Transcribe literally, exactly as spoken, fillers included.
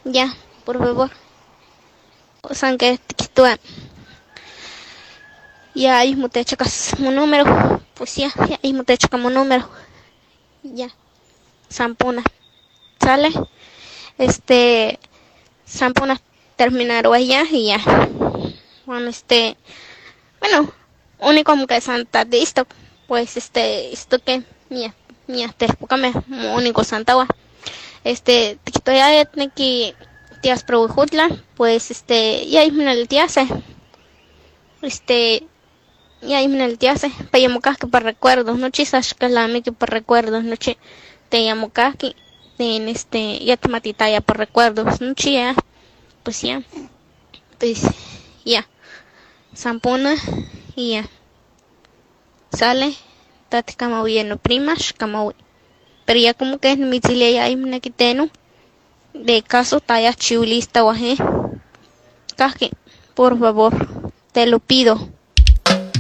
Ya, por favor. O sea, que tú ya ahí mismo te checas mi número. Pues ya, ya ahí mismo te checa mi número. Ya, Sampuna. ¿Sale? Este, Sampuna terminar allá y ya. Bueno, este, bueno, único como que Santa listo. Pues este, esto que, mía, mía, te me único Santa wa. Este, te ya que tías probujutla, pues este, ya ahí me el tíase. Este, y ahí me el día hace para llamo que para recuerdos no chisas que la me que para recuerdos no che te llamo que en este ya te matita ya por recuerdos no chía pues ya pues ya zampona y ya sale tate kama no primas kama pero ya como que es mi chile ya ahí me quiteno de caso talla chiulista o por favor te lo pido.